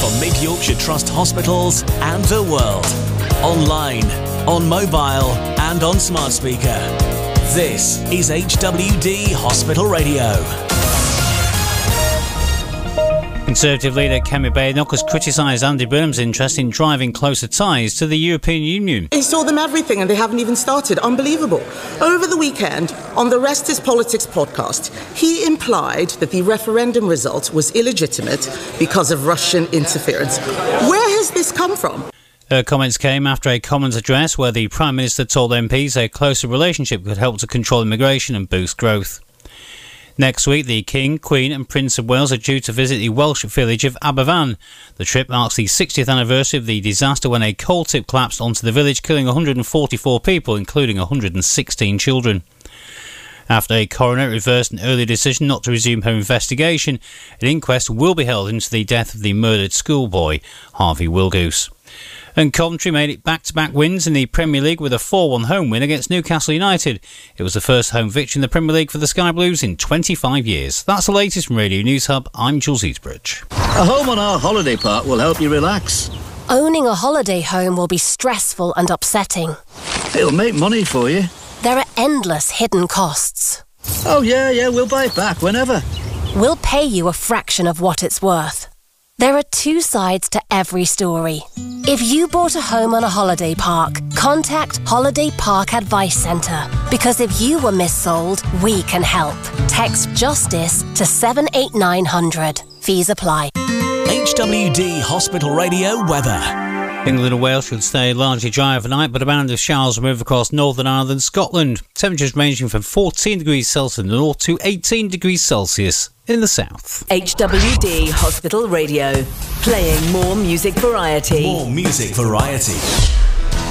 from Mid Yorkshire Trust hospitals and the world. Online, on mobile and on smart speaker. This is HWD Hospital Radio. Conservative leader Kemi Badenoch has criticised Andy Burnham's interest in driving closer ties to the European Union. He saw them everything and they haven't even started. Unbelievable. Over the weekend, on the Rest is Politics podcast, he implied that the referendum result was illegitimate because of Russian interference. Where has this come from? Her comments came after a Commons address where the Prime Minister told MPs a closer relationship could help to control immigration and boost growth. Next week, the King, Queen and Prince of Wales are due to visit the Welsh village of Aberfan. The trip marks the 60th anniversary of the disaster when a coal tip collapsed onto the village, killing 144 people, including 116 children. After a coroner reversed an earlier decision not to resume her investigation, an inquest will be held into the death of the murdered schoolboy, Harvey Wilgoose. And Coventry made it back-to-back wins in the Premier League with a 4-1 home win against Newcastle United. It was the first home victory in the Premier League for the Sky Blues in 25 years. That's the latest from Radio News Hub. I'm Jules Eastbridge. A home on our holiday park will help you relax. Owning a holiday home will be stressful and upsetting. It'll make money for you. There are endless hidden costs. Oh, yeah, we'll buy it back whenever. We'll pay you a fraction of what it's worth. There are two sides to every story. If you bought a home on a holiday park, contact Holiday Park Advice Centre. Because if you were missold, we can help. Text JUSTICE to 78900. Fees apply. HWD Hospital Radio weather. England and Wales should stay largely dry overnight, but a band of showers will move across Northern Ireland and Scotland. Temperatures ranging from 14 degrees Celsius in the north to 18 degrees Celsius in the south. HWD Hospital Radio. Playing more music variety. More music variety.